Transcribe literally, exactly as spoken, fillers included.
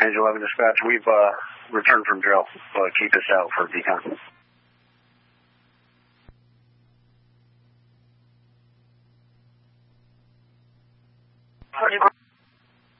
Angel eleven Dispatch, we've uh, returned from drill. Uh, keep us out for decon. Twenty-one